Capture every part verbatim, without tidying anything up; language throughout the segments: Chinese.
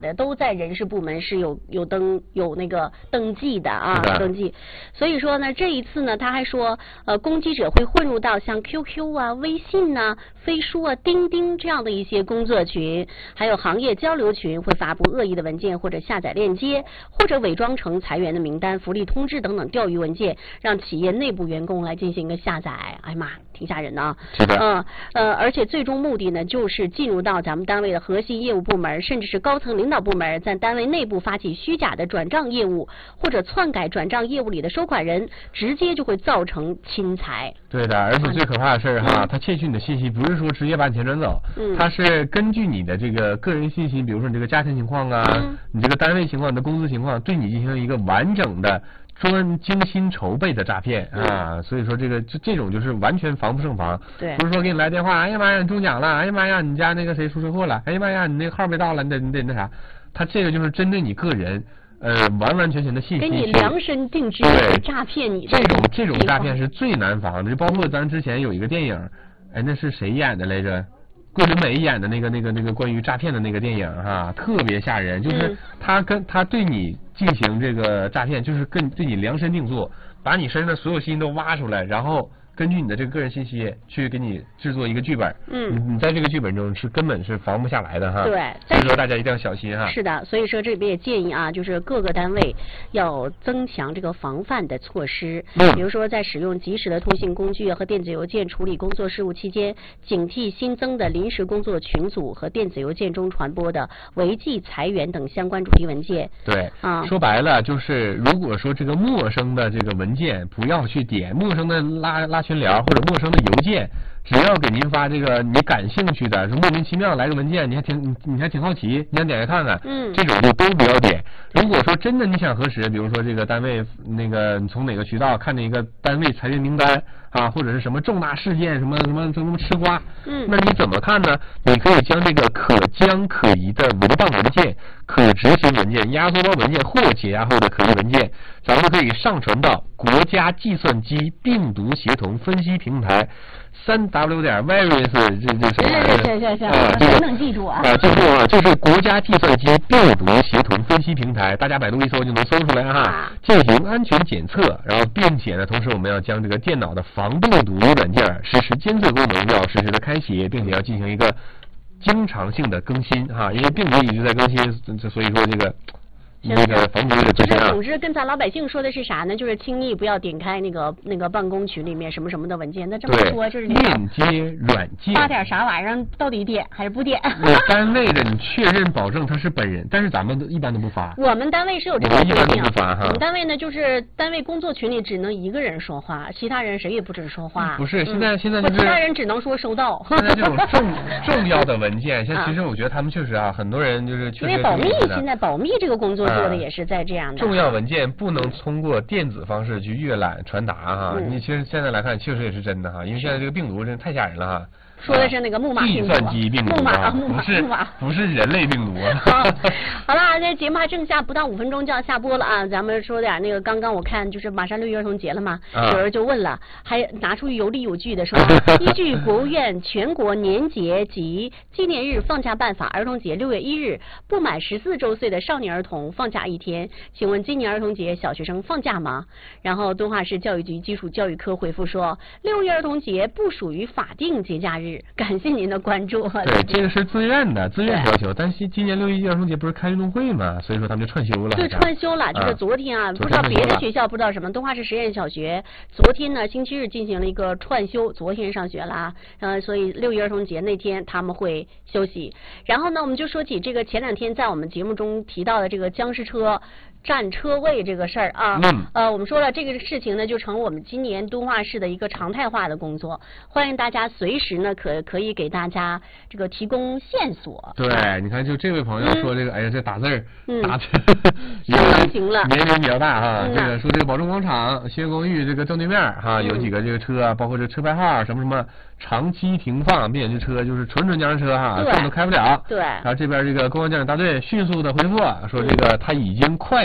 的都在人事部门是有有登有那个登记的啊，登记。所以说呢，这一次呢，他还说，呃，攻击者会混入到像 Q Q 啊、微信呐、啊、飞书啊、钉钉这样的一些工作群，还有行业交流群，会发布恶意的文件或者下载链接，或者伪装成裁员的名单、福利通知等等钓鱼文件，让企业内部员工来进行一个下载。哎呀妈，挺吓人的啊！ 是的。 嗯呃，而且最终目的呢，就是进入到咱们单位的核心业务部门，甚至是高层领导部门，在单位内部发起虚假的转账业务，或者篡改转账业务里的收款人，直接就会造成侵财。 对的，而且最可怕的事儿哈，他窃取你的信息，不是说直接把你钱转走，嗯，他是根据你的这个个人信息，比如说你这个家庭情况啊，嗯、你这个单位情况、你的工资情况，对你进行一个完整的。专精心筹备的诈骗啊，嗯、所以说这个这这种就是完全防不胜防。 对， 不是说给你来电话，哎呀妈呀，你中奖了，哎呀妈呀，你家那个谁出车祸了，哎呀妈呀，你那个号没到了，你得你得那啥，他这个就是针对你个人，呃，完完全全的信息， 给你量身定制的诈骗你。 这种这种诈骗是最难防的，就包括咱之前有一个电影，哎，那是谁演的来着？桂纶镁演的那个那个那个关于诈骗的那个电影哈，特别吓人，就是他跟他对你进行这个诈骗，就是跟对你量身定做，把你身上的所有信息都挖出来，然后根据你的这个个人信息去给你制作一个剧本。嗯，你你在这个剧本中是根本是防不下来的哈。 对， 所以说大家一定要小心哈。 是的，所以说这边也建议啊，就是各个单位要增强这个防范的措施。嗯，比如说在使用即时的通信工具和电子邮件处理工作事务期间，警惕新增的临时工作群组和电子邮件中传播的违纪裁员等相关主题文件。 对，啊，说白了就是如果说这个陌生的这个文件不要去点，陌生的拉拉群聊或者陌生的邮件，只要给您发这个你感兴趣的，是莫名其妙来个文件，你还挺你你还挺好奇，你想点开看看，嗯，这种就都不要点。如果说真的你想核实，比如说这个单位那个你从哪个渠道看见一个单位裁员名单啊，或者是什么重大事件，什么什么什么吃瓜，嗯，那你怎么看呢？你可以将这个可将可疑的文档文件、可执行文件、压缩包文件或解压后的可疑文件，咱们可以上传到国家计算机病毒协同分析平台。三 w 点 virus 这这什么？ 行行行行，啊，这个能记住啊！ 啊，记住啊，就是国家计算机病毒协同分析平台，大家百度一搜就能搜出来哈。进行安全检测，然后并且呢，同时我们要将这个电脑的防病毒软件实时监测功能要实时的开启，并且要进行一个经常性的更新哈，因为病毒一直在更新，所以说这个。那个防毒的就是总之跟咱老百姓说的是啥呢？就是轻易不要点开那个那个办公群里面什么什么的文件。那这么说就是链接软件发点啥玩意儿，到底点还是不点？ 单位的你确认保证他是本人，但是咱们一般都不发。 我们单位是有这个规定， 一般都不发哈。 我们单位呢，就是单位工作群里只能一个人说话，其他人谁也不准说话。 不是，现在、嗯、现在就是其他人只能说收到。 现在这种重重要的文件，像其实我觉得他们确实啊，很多人就是确实因为保密，现在保密这个工作做的也是在这。 重要文件不能通过电子方式去阅览传达哈，嗯、你其实现在来看确实也是真的哈，因为现在这个病毒真的太吓人了哈。 说的是那个木马病毒， 计算机病毒， 木马木马不是不是人类病毒。 好，好了，这节目还剩下不到五分钟就要下播了啊，咱们说点那个，刚刚我看就是马上六一儿童节了嘛，啊、有人就问了，还拿出有理有据的说，依据国务院全国年节及纪念日放假办法，儿童节六月一日不满十四周岁的少年儿童放假一天，请问今年儿童节小学生放假吗？然后敦化市教育局基础教育科回复说，六一儿童节不属于法定节假日。感谢您的关注。 对，这个是自愿的，自愿要求。但是今年六一儿童节不是开运动会嘛，所以说他们就串休了。 对，串休了，就是昨天啊，不知道别的学校不知道什么，敦化市实验小学昨天呢星期日进行了一个串休，昨天上学了，呃，所以六一儿童节那天他们会休息。然后呢，我们就说起这个前两天在我们节目中提到的这个僵尸车占车位这个事儿啊，嗯，呃，我们说了这个事情呢，就成我们今年敦化市的一个常态化的工作，欢迎大家随时呢可可以给大家这个提供线索。 对，你看就这位朋友说这个，嗯、哎呀，这打字儿、嗯、打字相当行了， 年龄比较大哈。嗯、这个说这个宝中广场新公寓这个正对面哈，有几个这个车啊，包括这车牌号什么什么长期停放，并且这车就是纯纯僵尸车哈，动都开不了。 对。然后这边这个公安交警大队迅速的回复说，这个他已经快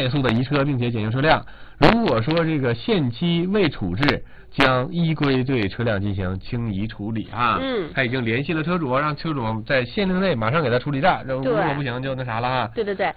快速的移车，并且减轻车辆。如果说这个限期未处置，将依规对车辆进行清移处理啊。 嗯， 他已经联系了车主，让车主在限定内马上给他处理账，如果不行就那啥了啊。 对对对，